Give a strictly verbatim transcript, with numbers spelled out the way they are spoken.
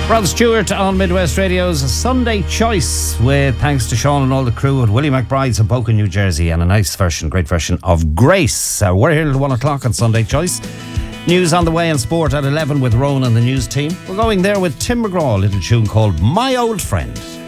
Rod Stewart on Midwest Radio's Sunday Choice, with thanks to Sean and all the crew at Willie McBride's in Boca, New Jersey, and a nice version, great version of Grace. Uh, we're here until one o'clock on Sunday Choice. News on the way and sport at eleven with Rowan and the news team. We're going there with Tim McGraw, a little tune called My Old Friend.